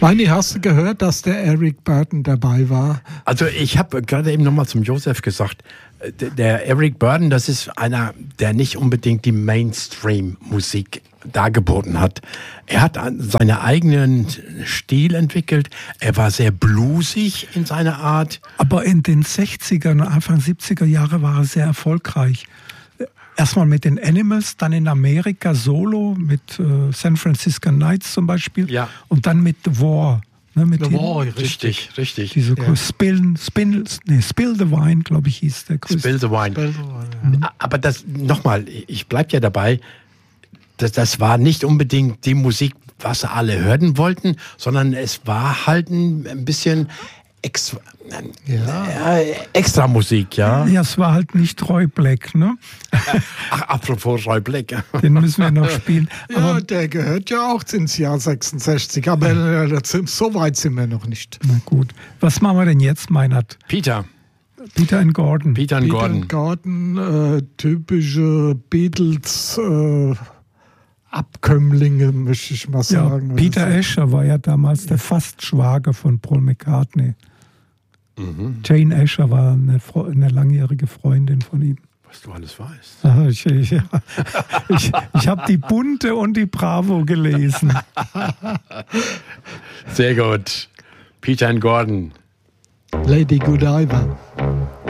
Weini, hast du gehört, dass der Eric Burdon dabei war? Also ich habe gerade eben nochmal zum Josef gesagt, der Eric Burdon, das ist einer, der nicht unbedingt die Mainstream-Musik dargeboten hat. Er hat seinen eigenen Stil entwickelt. Er war sehr bluesig in seiner Art. Aber in den 60er und Anfang 70er Jahre war er sehr erfolgreich. Erstmal mit den Animals, dann in Amerika solo mit San Francisco Nights zum Beispiel. Ja. Und dann mit The War. Ne, mit The War, richtig. Diese Spill the Wine, glaube ich, hieß der größte. Spill the Wine. Ja. Aber das, nochmal, ich bleibe ja dabei, das war nicht unbedingt die Musik, was alle hören wollten, sondern es war halt ein bisschen extra Musik, ja. Ja, es war halt nicht Roy Black, ne? Ach, apropos Roy Black. Den müssen wir noch spielen. Aber der gehört ja auch ins Jahr 66, aber so weit sind wir noch nicht. Na gut. Was machen wir denn jetzt, Meinhard? Peter and Gordon. Peter and Gordon, typische Beatles Abkömmlinge, möchte ich mal sagen. Ja, Peter Asher war ja damals der Fastschwager von Paul McCartney. Mhm. Jane Asher war eine langjährige Freundin von ihm. Was du alles weißt. Ach, ich habe die Bunte und die Bravo gelesen. Sehr gut. Peter and Gordon. Lady Godiva.